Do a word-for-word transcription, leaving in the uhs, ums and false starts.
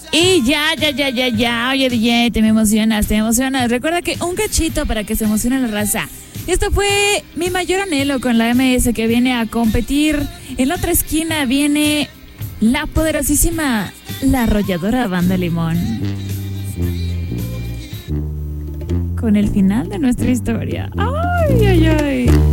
Y ya, ya, ya, ya, ya. Oye, D J, te me emocionas, te emocionas. Recuerda que un cachito para que se emocione la raza. Esto fue mi mayor anhelo con la M S que viene a competir. En la otra esquina viene la poderosísima, la arrolladora Banda Limón. Con el final de nuestra historia. Ay, ay, ay.